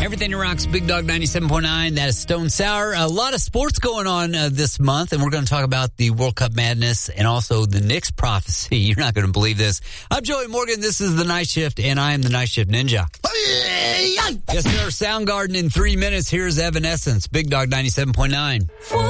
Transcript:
Everything rocks, Big Dog 97.9. That is Stone Sour. A lot of sports going on this month, and we're going to talk about the World Cup madness and also the Knicks prophecy. You're not going to believe this. I'm Joey Morgan. This is The Night Shift, and I am the Night Shift Ninja. Yes, sir. Soundgarden in 3 minutes. Here's Evanescence, Big Dog 97.9.